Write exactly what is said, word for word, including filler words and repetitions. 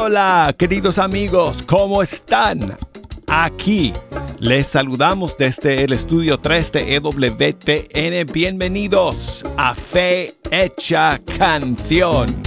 hola, queridos amigos, ¿cómo están? Aquí les saludamos desde el estudio tres de E W T N. Bienvenidos a Fe Hecha Canción.